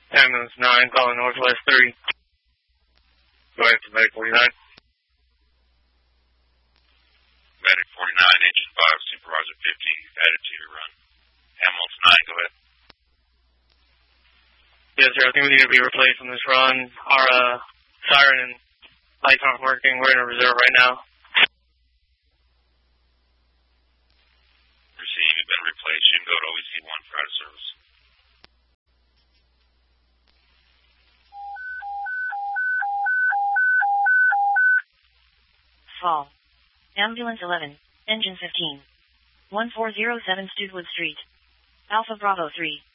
Ambulance 9, calling Northwest 3. Go ahead to Medic 49. Medic 49, Engine 5, Supervisor 50, added to your run. Ambulance 9, go ahead. Yes, sir, I think we need to be replaced on this run. Our siren and lights aren't working. We're in a reserve right now. Receive, you've been replaced. You can go to OEC 1 for out of service. Fall. Ambulance 11, Engine 15. 1407 Studwood Street. Alpha Bravo 3.